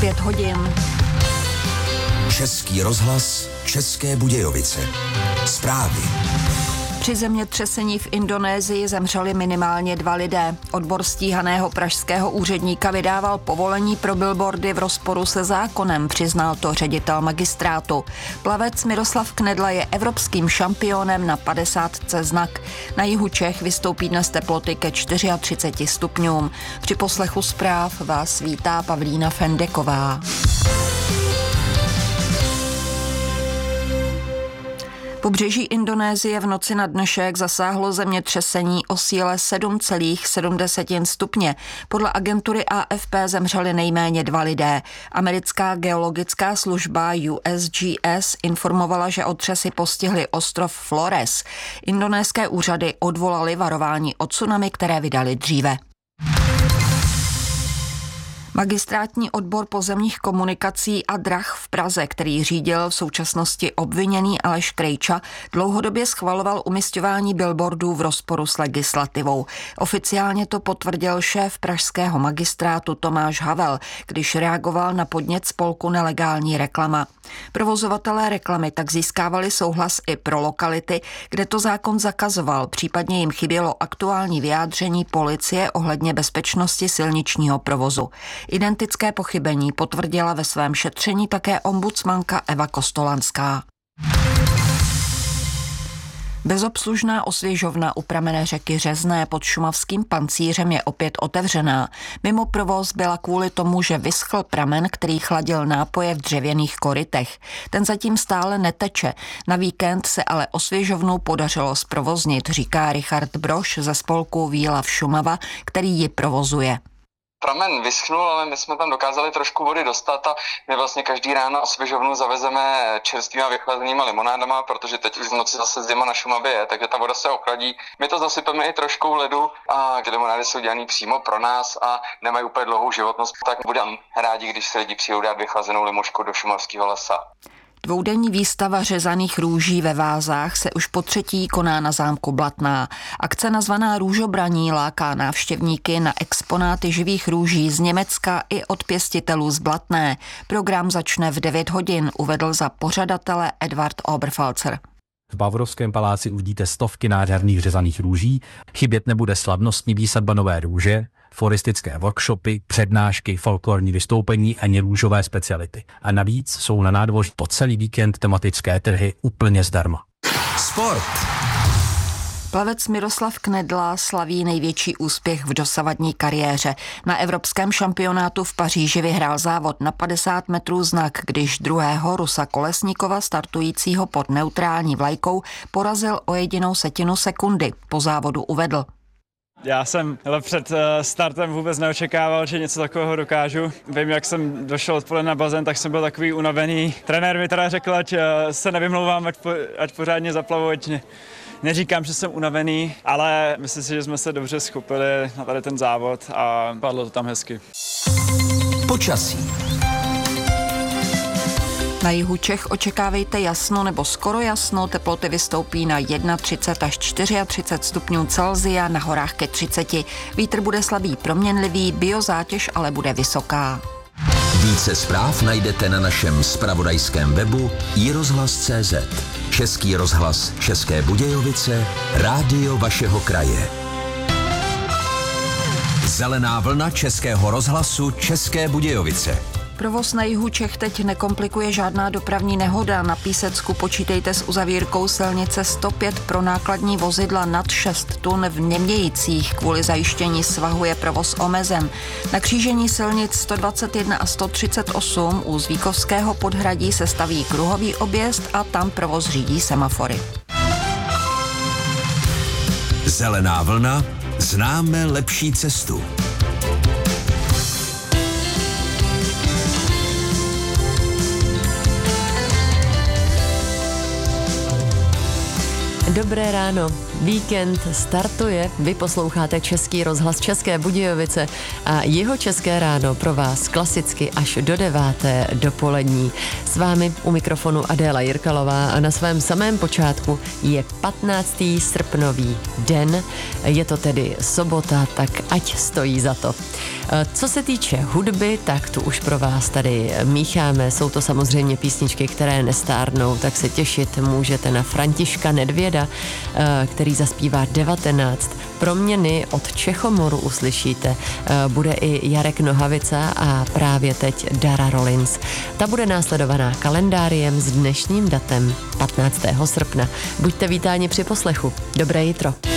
5 hodin. Český rozhlas, České Budějovice. Zprávy. Při zemětřesení v Indonésii zemřeli minimálně 2 lidé. Odbor stíhaného pražského úředníka vydával povolení pro billboardy v rozporu se zákonem, přiznal to ředitel magistrátu. Plavec Miroslav Knedla je evropským šampionem na 50 znak. Na jihu Čech vystoupí dnes teploty ke 34 stupňům. Při poslechu zpráv vás vítá Pavlína Fendeková. Pobřeží Indonésie v noci na dnešek zasáhlo zemětřesení o síle 7,7 stupně. Podle agentury AFP zemřeli nejméně 2 lidé. Americká geologická služba USGS informovala, že otřesy postihly ostrov Flores. Indonéské úřady odvolaly varování o tsunami, které vydali dříve. Magistrátní odbor pozemních komunikací a drah v Praze, který řídil v současnosti obviněný Aleš Krejča, dlouhodobě schvaloval umisťování billboardů v rozporu s legislativou. Oficiálně to potvrdil šéf pražského magistrátu Tomáš Havel, když reagoval na podnět spolku Nelegální reklama. Provozovatelé reklamy tak získávali souhlas i pro lokality, kde to zákon zakazoval, případně jim chybělo aktuální vyjádření policie ohledně bezpečnosti silničního provozu. Identické pochybení potvrdila ve svém šetření také ombudsmanka Eva Kostolanská. Bezobslužná osvěžovna u pramenné řeky Řezné pod šumavským Pancířem je opět otevřená. Mimo provoz byla kvůli tomu, že vyschl pramen, který chladil nápoje v dřevěných korytech. Ten zatím stále neteče. Na víkend se ale osvěžovnu podařilo zprovoznit, říká Richard Brož ze spolku Výlav Šumava, který ji provozuje. Pramen vyschnul, ale my jsme tam dokázali trošku vody dostat a my vlastně každý ráno osvěžovnu zavezeme čerstvýma vychlazenýma limonádama, protože teď už v noci zase zima na Šumavě je, takže ta voda se ochladí. My to zasypeme i troškou ledu a ty limonády jsou dělané přímo pro nás a nemají úplně dlouhou životnost, tak budeme rádi, když se lidi přijdou dát vychlazenou limošku do šumavského lesa. Dvoudenní výstava řezaných růží ve vázách se už potřetí koná na zámku Blatná. Akce nazvaná Růžobraní láká návštěvníky na exponáty živých růží z Německa i od pěstitelů z Blatné. Program začne v 9 hodin, uvedl za pořadatele Edvard Oberfalzer. V Bavorovském paláci uvidíte stovky nádherných řezaných růží, chybět nebude slavnostní výsadba nové růže, floristické workshopy, přednášky, folklorní vystoupení ani růžové speciality. A navíc jsou na nádvoří po celý víkend tematické trhy úplně zdarma. Sport. Plavec Miroslav Knedla slaví největší úspěch v dosavadní kariéře. Na evropském šampionátu v Paříži vyhrál závod na 50 metrů znak, když druhého Rusa Kolesníkova, startujícího pod neutrální vlajkou, porazil o 1/10 sekundy. Po závodu uvedl: Já jsem před startem vůbec neočekával, že něco takového dokážu. Vím, jak jsem došel odpoledne na bazén, tak jsem byl takový unavený. Trenér mi teda řekl, ať se nevymlouvám, ať pořádně zaplavu, ať neříkám, že jsem unavený, ale myslím si, že jsme se dobře schopili na tady ten závod a padlo to tam hezky. Počasí. Na jihu Čech očekávejte jasno nebo skoro jasno, teploty vystoupí na 31 až 34 stupňů Celsia, na horách ke 30. Vítr bude slabý proměnlivý, biozátěž ale bude vysoká. Více zpráv najdete na našem zpravodajském webu iRozhlas.cz. Český rozhlas České Budějovice, rádio vašeho kraje. Zelená vlna Českého rozhlasu České Budějovice. Provoz na jihu Čech teď nekomplikuje žádná dopravní nehoda. Na Písecku počítejte s uzavírkou silnice 105 pro nákladní vozidla nad 6 tun v Němějicích. Kvůli zajištění svahu je provoz omezen. Na křížení silnic 121 a 138 u Zvíkovského podhradí se staví kruhový objezd a tam provoz řídí semafory. Zelená vlna, známe lepší cestu. Dobré ráno. Víkend startuje, vy posloucháte Český rozhlas České Budějovice a jeho České ráno pro vás klasicky až do 9. dopolední. S vámi u mikrofonu Adéla Jirkalová a na svém samém počátku je 15. srpnový den. Je to tedy sobota, tak ať stojí za to. Co se týče hudby, tak tu už pro vás tady mícháme. Jsou to samozřejmě písničky, které nestárnou, tak se těšit můžete na Františka Nedvěda, který zaspívá 19. Proměny od Čechomoru uslyšíte. Bude i Jarek Nohavica a právě teď Dara Rollins. Ta bude následovaná kalendáriem s dnešním datem 15. srpna. Buďte vítáni při poslechu. Dobré jitro.